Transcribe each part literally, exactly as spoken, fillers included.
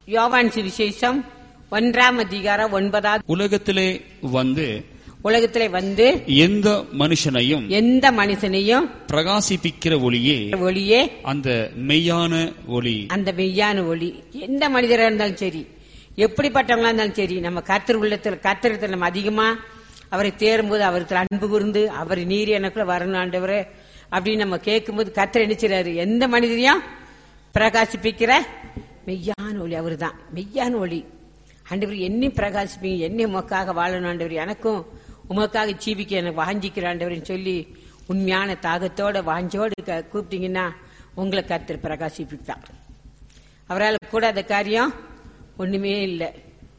யோவான் சுவிசேஷம் ஒன்றாம் அதிகாரம் ஒன்பதாவது. உலகத்திலே வந்து உலகத்திலே வந்து எந்த மனுஷனையும் எந்த மனுஷனையும் பிரகாசிப்பிக்கிற ஒளியே ஒளியே அந்த மெய்யான ஒளி. அந்த மெய்யான ஒளி எந்த மனிதரா இருந்தாலும் சரி, எப்படிப்பட்டவங்களா இருந்தாலும் சரி, நம்ம கர்த்தர் உள்ளத்தில் கர்த்தரத்தில் நம்ம அதிகமா அவரை தேரும்போது அவருக்கு அன்பு கூர்ந்து அவர் நீர் எனக்குள்ள வரணும் ஆண்டவரே அப்படின்னு நம்ம கேட்கும்போது கர்த்தர் நினைச்சாரு எந்த மனிதரையும் பிரகாசிப்பிக்கிற மெய்யான ஒளி அவரு தான் மெய்யான ஒளி. ஆண்டவர் என்னையும் பிரகாசிப்பீங்க, என்னையும் உமக்காக வாழணும் ஆண்டவர், எனக்கும் உமக்காக ஜீவிக்க எனக்கு வாஞ்சிக்கிற ஆண்டவர்னு சொல்லி உண்மையான தாகத்தோட வாஞ்சோடு கூப்பிட்டீங்கன்னா உங்களை கர்த்தர் பிரகாசிப்பித்தார். அவரால் கூடாத காரியம் ஒண்ணுமே இல்லை.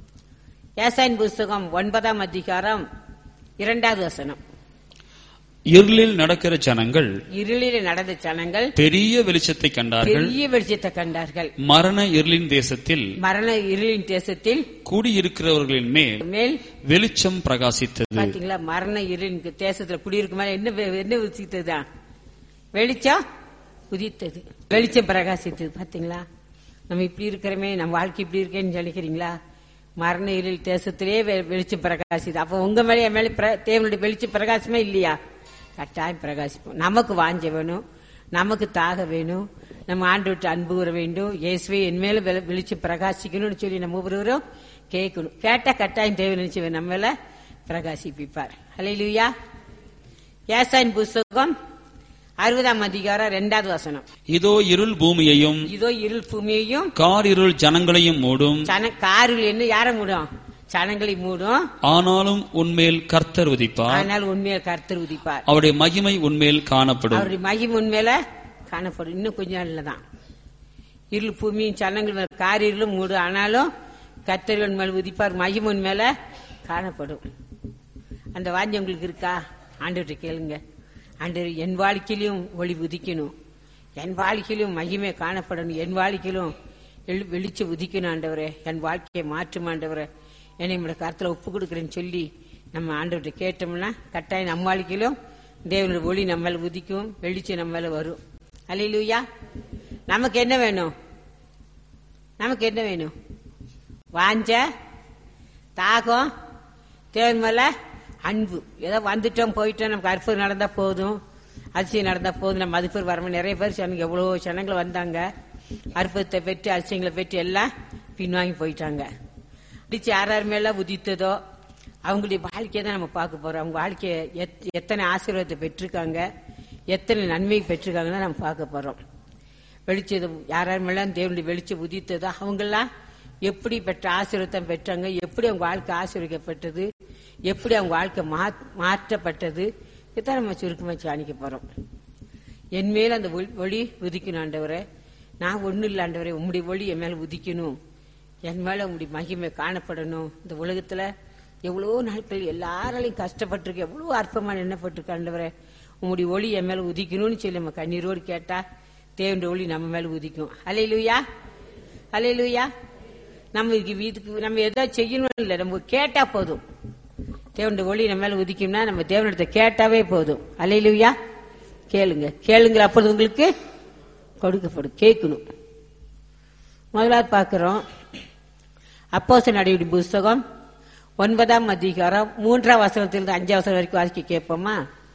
ஏசாயின் புஸ்தகம் ஒன்பதாம் அதிகாரம் இரண்டாவது வசனம். இருளில் நடக்கிற ஜனங்கள் இருளில் நடந்த ஜனங்கள் பெரிய வெளிச்சத்தை கண்டார்கள், பெரிய வெளிச்சத்தை கண்டார்கள். மரண இருளின் தேசத்தில் மரண இருளின் தேசத்தில் கூடியிருக்கிறவர்களின் மேல் மேல் வெளிச்சம் பிரகாசித்தது. பாத்தீங்களா, மரண இருளின் தேசத்துல குடியிருக்கும் மேல என்ன என்ன உதித்ததுதான் வெளிச்சம் உதித்தது, வெளிச்சம் பிரகாசித்தது. பாத்தீங்களா, நம்ம இப்படி இருக்கிறோமே, நம்ம வாழ்க்கை இப்படி இருக்கேன்னு நினைக்கிறீங்களா? மரண இருள் தேசத்திலே வெளிச்சம் பிரகாசிது. அப்ப உங்க மேலே என் மேலே தேவனுடைய வெளிச்சம் பிரகாசமே இல்லையா? கட்டாயம் பிரகாசிப்போம். நமக்கு வாஞ்ச வேணும், நமக்கு தாக வேணும், நம்ம ஆண்டு விட்டு அன்பு கூற வேண்டும். இயேசுவே என் மேல வெளிச்சம் பிரகாசிக்கணும்னு சொல்லி நம்ம ஒவ்வொருவரும் கேட்கணும். கேட்டா கட்டாயம் தேவன் நினைச்சு நம்ம மேல பிரகாசிப்பார். ஹல்லேலூயா. ஏசாயின் புஸ்தகம் அறுபதாம் அதிகாரம் இரண்டாவது வசனம். இதோ இருள் பூமியையும் இதோ இருள் பூமியையும் கார் இருள் ஜனங்களையும் மூடும். காரில் என்ன யார மூடும்? ஜனங்களை மூடும். ஆனாலும் உன்மேல் கர்த்தர் உதிப்பார். ஆனால் உண்மையில் கர்த்தர் உதிப்பார். அவருடைய மகிமை உன்மேல் காணப்படும். அவருடைய மகிமை உண்மையில காணப்படும். இன்னும் கொஞ்ச நாள்ல தான் இருள் பூமியும் ஜனங்கள் மேல கார் இருளும் மூடும். ஆனாலும் கர்த்தர் உண்மையில உதிப்பார், மகிமை உண்மையில காணப்படும். அந்த வாஞ்சி உங்களுக்கு இருக்கா? ஆண்டவர்கிட்ட கேளுங்க. ஆண்டவர் என் வாழ்க்கையிலும் ஒளி உதிக்கணும், என் வாழ்க்கையிலும் மகிமை காணப்படணும், என் வாழ்க்கையிலும் வெளிச்சம் உதிக்கணும் ஆண்டவரே, என் வாழ்க்கையை மாற்றும் ஆண்டவரே, என்னை நம்மளோட கருத்துல ஒப்பு கொடுக்குறேன்னு சொல்லி நம்ம ஆண்டவர்கிட்ட கேட்டோம்னா கட்டாயம் நம்ம வாழ்க்கையிலும் தேவனுடைய ஒளி நம்ம மேல உதிக்கும், வெளிச்சம் நம்ம மேல வரும். அல்லேலூயா. நமக்கு என்ன வேணும்? நமக்கு என்ன வேணும்? வாஞ்ச தாகம், தேவன் மேல அன்பு. ஏதோ வந்துட்டோம் போயிட்டோம், நமக்கு அற்புதம் நடந்தா போதும், அதிசயம் நடந்தா போதும், நம்ம அது பேர் வரணும். நிறைய பேர் சொன்னாங்க, எவ்வளவு ஜனங்கள் வந்தாங்க, அற்புதத்தை பெற்று அதிசயங்களை பெற்று எல்லாம் பின்வாங்கி போயிட்டாங்க. யார் மேல உதித்ததோ அவங்களுடைய வாழ்க்கையை தான் நம்ம பார்க்க போறோம். அவங்க வாழ்க்கைய எத்தனை ஆசீர்வாதத்தை பெற்றிருக்காங்க, எத்தனை நன்மை பெற்றிருக்காங்கன்னு நம்ம பார்க்க போறோம். வெளிச்சம் யார் மேல தேவனுடைய வெளிச்சம் உதித்ததோ அவங்கெல்லாம் எப்படி பெற்ற ஆசீர்வாதம் பெற்றாங்க, எப்படி அவங்க வாழ்க்கை ஆசீர்வதிக்கப்பட்டது, எப்படி அவங்க வாழ்க்கை மாற்றப்பட்டது, இதான் நம்ம சுருக்கமா தியானிக்க போறோம். என் மேல அந்த ஒளி உதிக்கணும் ஆண்டவரே, நான் ஒண்ணு இல்லை ஆண்டவரே, உங்களுடைய ஒளி என் மேல உதிக்கணும், என் மேல உங்களுடைய மகிமை காணப்படணும். இந்த உலகத்துல எவ்வளவு நாட்கள் எல்லாராலையும் கஷ்டப்பட்டிருக்கு, எவ்வளவு அற்பமா எண்ணப்பட்டிருக்கு ஆண்டவரே, உங்களுடைய ஒளி என் மேல உதிக்கணும்னு சொல்லி நம்ம கண்ணீரோடு கேட்டா தேவனுடைய ஒளி நம்ம மேல உதிக்கும். அல்லேலூயா, அல்லேலூயா. நம்ம இதுக்கு நம்ம எதாவது செய்யணும் இல்லை, நம்ம கேட்டா போதும், தேவனுடைய ஒளி நம்ம மேல உதிக்கும்னா நம்ம தேவனிடத்தை கேட்டாவே போதும். அல்லேலூயா. கேளுங்க, கேளுங்க, அப்போது உங்களுக்கு கொடுக்கப்படும். கேட்கணும். முதலாவது பார்க்கிறோம் அப்போஸ்தலர் நடவடிக்கைகளின் புஸ்தகம் ஒன்பதாம் அதிகாரம் மூன்றாம் வசனத்திலிருந்து அஞ்சாம் வசனம் வரைக்கும் வாசிக்க கேட்போமா?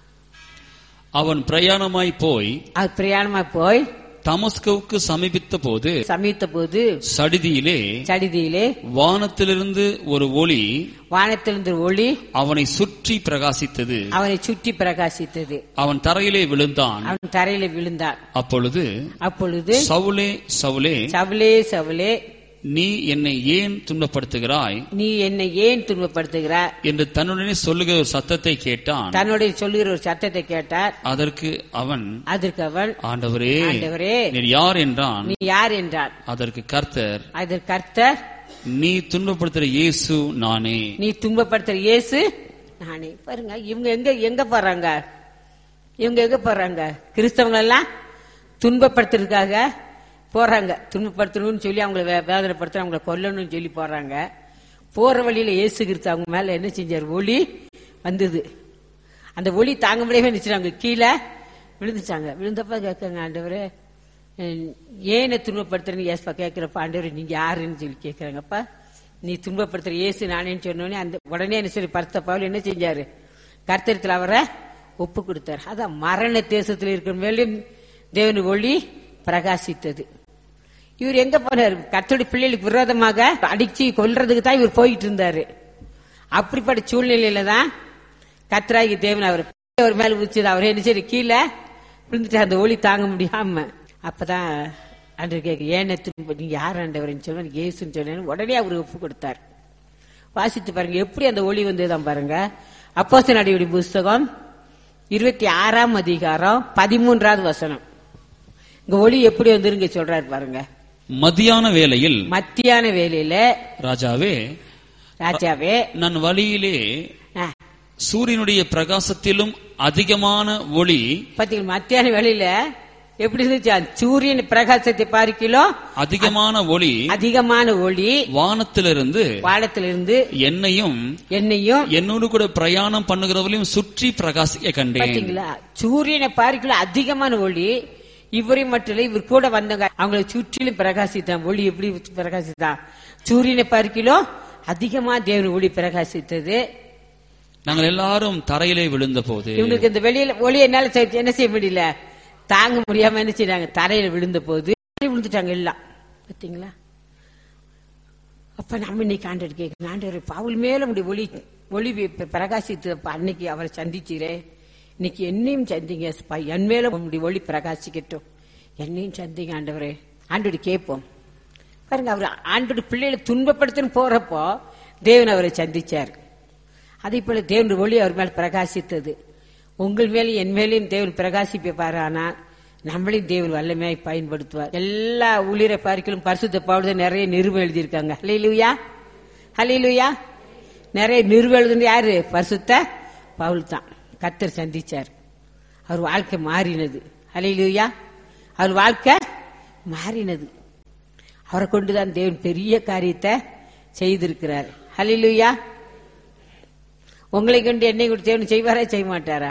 அவன் பிரயாணமாய் போய் அது பிரயாணமாய் போய் தமஸ்குவுக்கு சமீபித்த போது சமீபித்த போது சடிதியிலே சடிதியிலே வானத்திலிருந்து ஒரு ஒளி வானத்திலிருந்து ஒளி அவனை சுற்றி பிரகாசித்தது. அவனை சுற்றி பிரகாசித்தது. அவன் தரையிலே விழுந்தான். அவன் தரையிலே விழுந்தான். அப்பொழுது அப்பொழுது சவுலே சவுலே சவுலே சவுலே நீ என்னை ஏன் துன்பப்படுத்துகிறாய், நீ என்னை ஏன் துன்பப்படுத்துகிறாய் என்று தன்னுடனே சொல்லுகிற ஒரு சத்தத்தை கேட்டான். தன்னுடைய சொல்லுகிற ஒரு சத்தத்தை கேட்டார். அதற்கு அவன் அதற்கு அவன் ஆண்டவரே ஆண்டவரே நீர் யார் என்றான். நீ யார் என்றான். அதற்கு கர்த்தர் அதற்கு கர்த்தர் நீ துன்பப்படுத்துற இயேசு நானே. நீ துன்பப்படுத்துற இயேசு நானே. பாருங்க, இவங்க எங்க எங்க போறாங்க, இவங்க எங்க போறாங்க? கிறிஸ்தவங்க எல்லாம் துன்பப்படுத்துறதுக்காக போறாங்க, துன்பப்படுத்தணும்னு சொல்லி அவங்களை வேதனைப்படுத்த அவங்களை கொல்லணும்னு சொல்லி போறாங்க. போற வழியில இயேசு கிறிஸ்து அவங்க மேல என்ன செஞ்சார்? ஒளி வந்தது. அந்த ஒளி தாங்க முடியாம நினைச்சாங்க, கீழே விழுந்துச்சாங்க. விழுந்தப்ப கேட்காங்க, ஆண்டவரே ஏன் துன்பப்படுத்துறேன்னு ஏசப்பா கேட்கிறப்ப ஆண்டவரே நீங்க யாருன்னு சொல்லி கேட்கிறாங்கப்பா. நீ துன்பப்படுத்துற இயேசு நானேன்னு சொன்னோடனே அந்த உடனே என்ன சொல்லி பரிசுத்த பவுல் என்ன செஞ்சாரு? கர்த்தரிடத்தில் அவரை ஒப்பு கொடுத்தாரு. அதான் மரண தேசத்தில் இருக்கிற மேலும் தேவன் ஒளி பிரகாசித்தது. இவர் எங்க போனாரு? கர்த்தருடைய பிள்ளைகளுக்கு விரோதமாக அடிச்சு கொல்றதுக்கு தான் இவர் போயிட்டு இருந்தாரு. அப்படிப்பட்ட சூழ்நிலையில தான் கர்த்தராகிய தேவன் அவர் அவர் மேல உச்சது. அவர் என்ன சரி கீழே விழுந்துட்டு அந்த ஒளி தாங்க முடியாம அப்பதான் அன்று கேட்க ஏன் நீங்க யார் ஆண்டவர்ன்னு சொல்ல இயேசுன்னு சொன்னேன்னு உடனே அவர் ஒப்பு கொடுத்தார். வாசித்து பாருங்க எப்படி அந்த ஒளி வந்ததுதான் பாருங்க. அப்போஸ்தலர் நடவடிக்கைகளின் புஸ்தகம் இருபத்தி ஆறாம் அதிகாரம் பதிமூன்றாவது வசனம். இங்க ஒளி எப்படி வந்துருங்க சொல்றாரு பாருங்க. மத்தியான வேளையில் மத்தியான வேளையில ராஜாவே ராஜாவே நான் வழியிலே சூரியனுடைய பிரகாசத்திலும் அதிகமான ஒளி. பாத்தீங்களா மத்தியான வேளையில எப்படி இருந்துச்சு? சூரியன் பிரகாசத்தை பார்க்கிலும் அதிகமான ஒளி அதிகமான ஒளி வானத்திலிருந்து வானத்திலிருந்து என்னையும் என்னையும் என்னோடு கூட பிரயாணம் பண்ணுகிறவர்களையும் சுற்றி பிரகாசிக்க கண்டேன். பாத்தீங்களா சூரியனை பார்க்கல அதிகமான ஒளி இவரை மட்டும் இவர் கூட வந்தவங்க அவங்களை சுற்றிலும் பிரகாசித்தான். ஒளி எப்படி பிரகாசித்தான்? சூரியனை பார்க்கிலும் அதிகமா தேவன் ஒளி பிரகாசித்தது. நாங்கள் எல்லாரும் தரையிலே விழுந்த போது இவங்களுக்கு இந்த வெளியில ஒளி என்னால என்ன செய்ய முடியல, தாங்க முடியாம என்ன செய்றாங்க, தரையில விழுந்த போது விழுந்துட்டாங்க எல்லாம். பாத்தீங்களா? அப்ப நம்ம இன்னைக்கு ஆண்டவர் கேட்கணும், ஆண்டவர் பவுல் மேல உடைய ஒளி ஒளி பிரகாசித்து அன்னைக்கு அவரை சந்திச்சீரே, இன்னைக்கு என்னையும் சந்திங்க, என் மேல உங்களுடைய ஒளி பிரகாசிக்கட்டும், என்னையும் சந்திங்க ஆண்டவரே. ஆண்டோடு கேட்போம் பாருங்க. அவர் ஆண்டோட பிள்ளைகளை துன்பப்படுத்துன்னு போறப்போ தேவன் அவரை சந்திச்சார். அதே போல தேவனுடைய ஒளி அவர் மேல் பிரகாசித்தது. உங்கள் மேலும் என் மேலையும் தேவன் பிரகாசிப்பார். ஆனா நம்மளையும் தேவன் வல்லமையாய் பயன்படுத்துவார். எல்லா ஊழியரை பார்க்கலும் பரிசுத்த பவுல் நிறைய நிறுவ எழுதியிருக்காங்க. ஹல்லேலூயா, ஹல்லேலூயா. நிறைய நிறுவ எழுதுன்னு யாரு? பரிசுத்த பவுல் தான். கர்த்தர் சந்திச்சார், அவர் வாழ்க்கை மாறினது. ஹல்லேலூயா, அவர் வாழ்க்கை மாறினது. அவரை கொண்டுதான் தேவன் பெரிய காரியத்தை செய்திருக்கிறார். ஹல்லேலூயா. உங்களை கொண்டு என்னை கொண்டு தேவன் செய்வாரா செய்ய மாட்டாரா?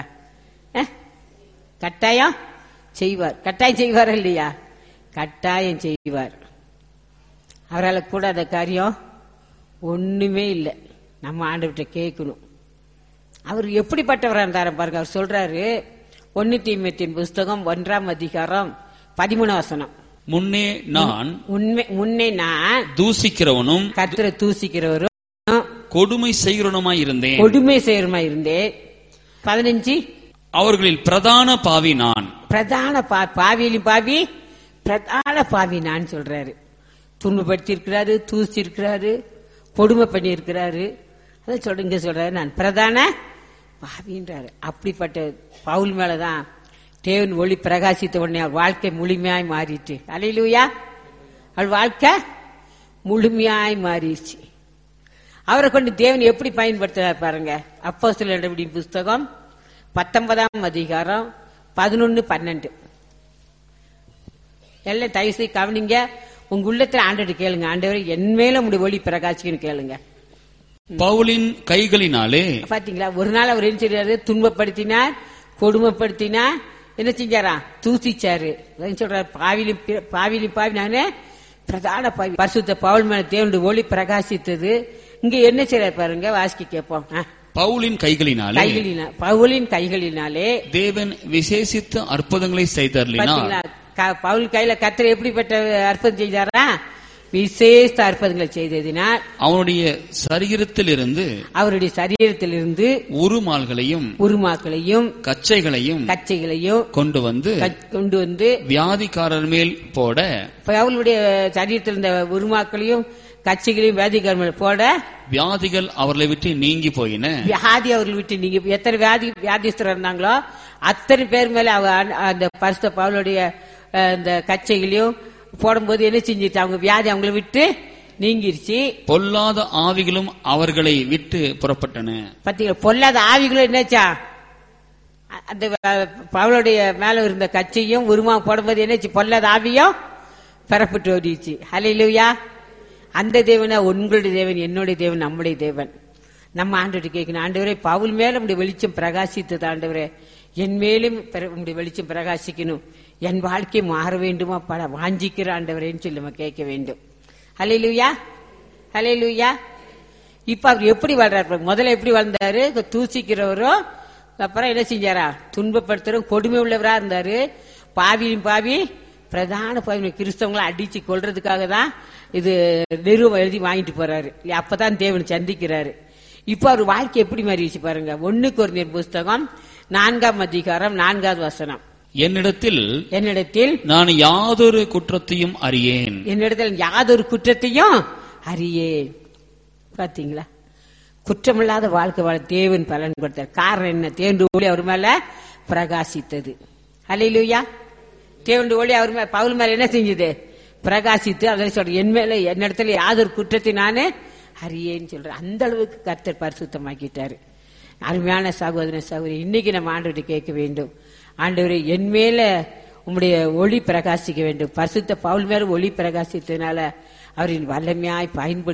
கட்டாயம் செய்வார். கட்டாயம் செய்வாரா இல்லையா? கட்டாயம் செய்வார். அவரால் கூடாத காரியம் ஒண்ணுமே இல்லை. நம்ம ஆண்டவர்கிட்ட கேட்கணும். அவர் எப்படிப்பட்டவரா இருந்தார பாருங்க. அவர் சொல்றாரு, ஒன்னு தீமோத்தேயுவின் புஸ்தகம் ஒன்றாம் அதிகாரம் பதிமூணாம் வசனம். முன்னே நான் உண்மை முன்னே நான் தூசிக்கிறவனும் கர்த்தரை தூசிக்கிறவரும் கொடுமை செய்கிறவனுமாய் இருந்தேன் கொடுமை செய்கிறவனுமாய் இருந்தேன். பதினஞ்சு, அவர்களில் பிரதான பாவி நான். பிரதான பாவியிலும் பாவி, பிரதான பாவி நான் சொல்றாரு. துன்பப்படுத்தி இருக்கிறாரு, தூசி இருக்கிறாரு, கொடுமை பண்ணி இருக்கிறாரு. அதான் சொல்றீங்க சொல்றாரு, நான் பிரதான பாவின்றாரு. அப்படிப்பட்ட பவுல் மேலதான் தேவன் ஒளி பிரகாசித்த உடனே அவர் வாழ்க்கை முழுமையாய் மாறிட்டு. அல்லேலூயா. அவள் வாழ்க்கை முழுமையாய் மாறிடுச்சு. அவரை கொண்டு தேவன் எப்படி பயன்படுத்துறார் பாருங்க. அப்போஸ்தலர் நடவடிக்கைகளின் புஸ்தகம் பத்தொன்பதாம் அதிகாரம் பதினொன்னு பன்னெண்டு. எல்லாம் தயவு செய்து கவனிங்க. உங்க உள்ளத்துல ஆண்டவர் கேளுங்க, ஆண்டவரே என் மேல உங்களுடைய ஒளி பிரகாசிக்கணும் கேளுங்க. பவுலின் கைகளினாலே. பாத்தீங்களா, ஒரு நாள் அவர் என்ன செய்யறாரு? துன்பப்படுத்தினார், கொடுமைப்படுத்தினார், என்ன செஞ்சாரா? தூசிச்சாரு. சொல்றாரு, பாவிலும் பாவிலும் பாவி நானே பிரதான பாவி. பரிசுத்த பவுல் மேல தேவனுடைய ஒளி பிரகாசித்தது. இங்க என்ன செய்யறாரு பாருங்க, வாசிக்க கேட்போம். பவுலின் கைகளினாலே கைகளினா பவுலின் கைகளினாலே தேவன் விசேஷித்த அற்புதங்களை செய்தார். பவுல் கையில கர்த்தர் எப்படிப்பட்ட அற்புதம் செய்தாரா? விசேஷ அற்புதங்களை செய்ததினால் அவனுடைய சரீரத்தில் இருந்து அவருடைய சரீரத்தில் இருந்து உருமால்களையும் உருமாக்களையும் கச்சைகளையும் கச்சைகளையும் கொண்டு வந்து கொண்டு வந்து வியாதிக்காரர் மேல் போட. அவளுடைய சரீரத்தில் இருந்த உருமாக்களையும் கட்சிகளையும் வியாதிக்காரர் மேல் போட வியாதிகள் அவர்களை விட்டு நீங்கி போயின. வியாதி அவர்களை விட்டு நீங்கி, எத்தனை வியாதி வியாதிஸ்தர் இருந்தாங்களோ அத்தனை பேர் மேல அந்த பரிசுத்த பவுலுடைய அந்த கச்சைகளையும் போடும்போது என்ன செஞ்சிட்டு அவங்க வியாதி அவங்களை விட்டு நீங்கிருச்சு. பொல்லாத ஆவிகளும் அவர்களை விட்டு புறப்பட்டன. பாத்தீங்களா, பொல்லாத ஆவிகளும் என்னாச்சா? அந்த பவுலுடைய மேல இருந்த கச்சையும் உருமா போடும்போது என்னாச்சு? பொல்லாத ஆவியும் பெறப்பட்டு ஓடிச்சு. ஹல்லேலூயா. அந்த தேவனா உங்களுடைய தேவன், என்னுடைய தேவன், நம்முடைய தேவன். நம்ம ஆண்டவரை கேட்கணும், ஆண்டவரே பவுல் மேல உங்களுடைய வெளிச்சம் பிரகாசித்தது, ஆண்டவரே என் மேலும் உங்களுடைய வெளிச்சம் பிரகாசிக்கணும், என் வாழ்க்கை மாற வேண்டுமா பல வாஞ்சிக்கிற ஆண்டவரேன்னு சொல்லி நம்ம கேட்க வேண்டும். ஹல்லேலூயா, ஹல்லேலூயா. இப்ப அவர் எப்படி வாழ்றாரு? முதல்ல எப்படி வாழ்ந்தாரு? தூசிக்கிறவரும், அப்புறம் என்ன செஞ்சாரா? துன்பப்படுத்துறோம், கொடுமை உள்ளவரா இருந்தாரு. பாவியும் பாவி, பிரதான பாவி கிறிஸ்தவங்களை அடிச்சு கொள்றதுக்காக தான் இது நிறுவம் எழுதி வாங்கிட்டு போறாரு. அப்பதான் தேவனை சந்திக்கிறாரு. இப்ப அவர் வாழ்க்கை எப்படி மாறிடுச்சு பாருங்க. ஒன்னு கொரிந்தியர் புஸ்தகம் நான்காம் அதிகாரம் நான்காவது வசனம். என்னிடத்தில் என்னிடத்தில் நான் யாதொரு குற்றத்தையும் அறியேன். என்னிடத்தில் யாதொரு குற்றத்தையும் அறியேன். பாத்தீங்களா? குற்றமில்லாத வாழ்க்கை வாழ தேவன் பலன் கொடுத்தார். காரணம் என்ன? தேவனுடைய ஒளி அவர் மேல பிரகாசித்தது. ஹல்லேலூயா. தேவனுடைய ஒளி அவர் மேல, பவுல் மேல என்ன செஞ்சது? பிரகாசித்து. அதை சொல்ற, என் மேல என்னிடத்துல யாதொரு குற்றத்தை நானே அறியேன்னு சொல்றேன். அந்த அளவுக்கு கர்த்தர் பரிசுத்தமாக்கிட்டாரு. அருமையான சகோதர சகோதரி, இன்னைக்கு நம்ம ஆண்டவரை கேட்க வேண்டும். ஆண்டவரே, என் மேல உம்முடைய ஒளி பிரகாசிக்க வேண்டும். பரிசுத்த பவுல் மேல ஒளி பிரகாசித்ததுனால அவரின் வல்லமையாய் பயன்படுத்தி